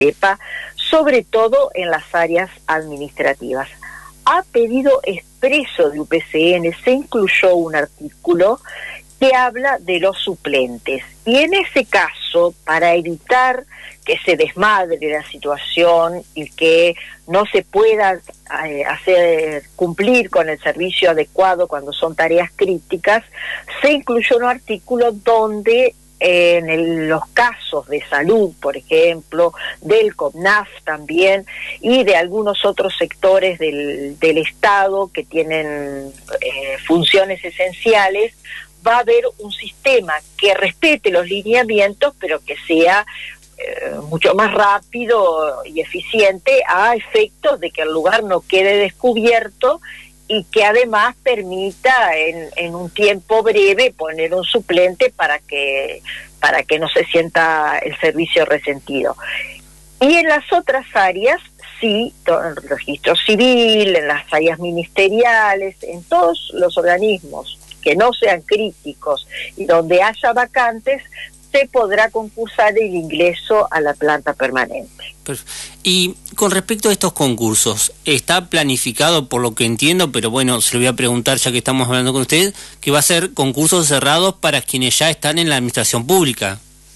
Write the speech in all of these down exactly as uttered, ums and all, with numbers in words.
sepa, sobre todo en las áreas administrativas. A pedido expreso de U P C N se incluyó un artículo que habla de los suplentes, y en ese caso, para evitar que se desmadre la situación y que no se pueda eh, hacer cumplir con el servicio adecuado cuando son tareas críticas, se incluyó un artículo donde eh, en el, los casos de salud, por ejemplo, del CONAF también, y de algunos otros sectores del, del Estado que tienen eh, funciones esenciales, va a haber un sistema que respete los lineamientos, pero que sea eh, mucho más rápido y eficiente a efectos de que el lugar no quede descubierto y que además permita en, en un tiempo breve poner un suplente para que, para que no se sienta el servicio resentido. Y en las otras áreas, sí, en el registro civil, en las áreas ministeriales, en todos los organismos que no sean críticos y donde haya vacantes, se podrá concursar el ingreso a la planta permanente. Y con respecto a estos concursos, ¿está planificado, por lo que entiendo, pero bueno, se lo voy a preguntar ya que estamos hablando con usted, que va a ser concursos cerrados para quienes ya están en la administración pública?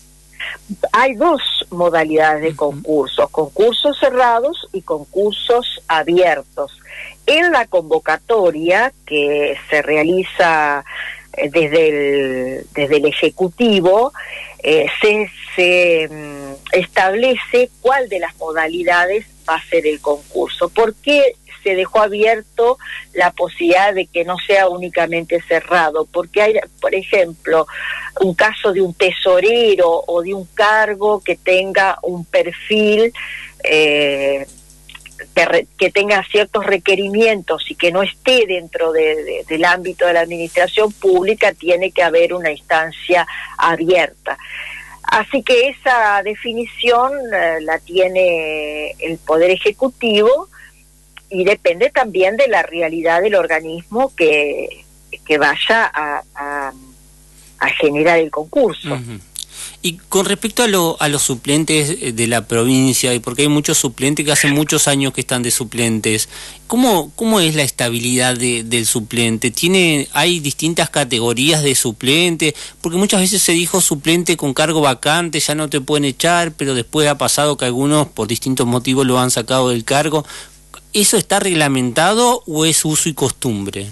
Hay dos modalidades de concursos, concursos cerrados y concursos abiertos. En la convocatoria que se realiza desde el, desde el Ejecutivo, eh, se, se um, establece cuál de las modalidades va a ser el concurso. ¿Por qué se dejó abierto la posibilidad de que no sea únicamente cerrado? Porque hay, por ejemplo, un caso de un tesorero o de un cargo que tenga un perfil eh, que, que tenga ciertos requerimientos y que no esté dentro de, de, del ámbito de la administración pública, tiene que haber una instancia abierta. Así que esa definición eh, la tiene el Poder Ejecutivo y depende también de la realidad del organismo que, que vaya a, a, a generar el concurso. Uh-huh. Y con respecto a, lo, a los suplentes de la provincia, y porque hay muchos suplentes que hace muchos años que están de suplentes, ¿cómo, cómo es la estabilidad de, del suplente? ¿Tiene, hay distintas categorías de suplente? Porque muchas veces se dijo suplente con cargo vacante, ya no te pueden echar, pero después ha pasado que algunos por distintos motivos lo han sacado del cargo. ¿Eso está reglamentado o es uso y costumbre?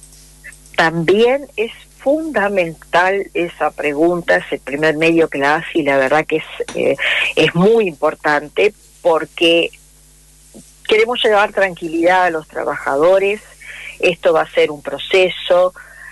También es fundamental esa pregunta, es el primer medio que la hace y la verdad que es, eh, es muy importante porque queremos llevar tranquilidad a los trabajadores. Esto va a ser un proceso,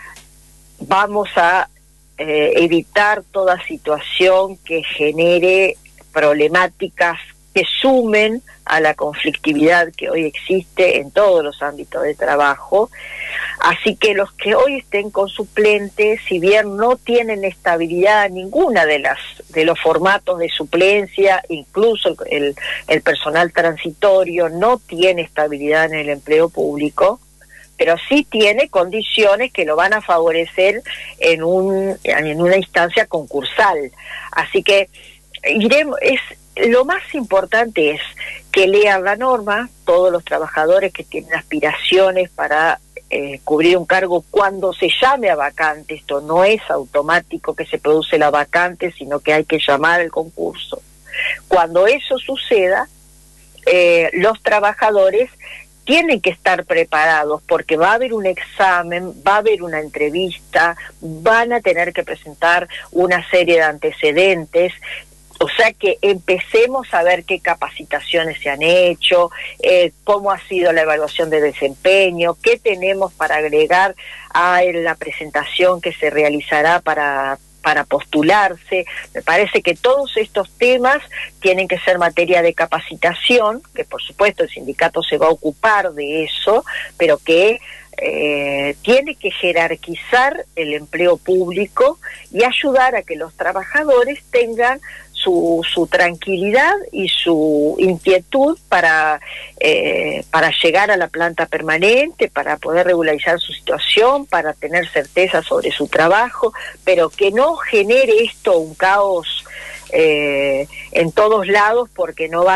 vamos a eh, evitar toda situación que genere problemáticas que sumen a la conflictividad que hoy existe en todos los ámbitos de trabajo. Así que los que hoy estén con suplentes, si bien no tienen estabilidad ninguna de las de los formatos de suplencia, incluso el, el, el personal transitorio no tiene estabilidad en el empleo público, pero sí tiene condiciones que lo van a favorecer en un en una instancia concursal. Así que iremos, es lo más importante es que lean la norma, todos los trabajadores que tienen aspiraciones para eh, cubrir un cargo cuando se llame a vacante. Esto no es automático que se produce la vacante, sino que hay que llamar al concurso. Cuando eso suceda, eh, los trabajadores tienen que estar preparados porque va a haber un examen, va a haber una entrevista, van a tener que presentar una serie de antecedentes. O sea que empecemos a ver qué capacitaciones se han hecho, eh, cómo ha sido la evaluación de desempeño, qué tenemos para agregar a la presentación que se realizará para, para postularse. Me parece que todos estos temas tienen que ser materia de capacitación, que por supuesto el sindicato se va a ocupar de eso, pero que Eh, tiene que jerarquizar el empleo público y ayudar a que los trabajadores tengan su, su tranquilidad y su inquietud para, eh, para llegar a la planta permanente, para poder regularizar su situación, para tener certeza sobre su trabajo, pero que no genere esto un caos eh, en todos lados porque no va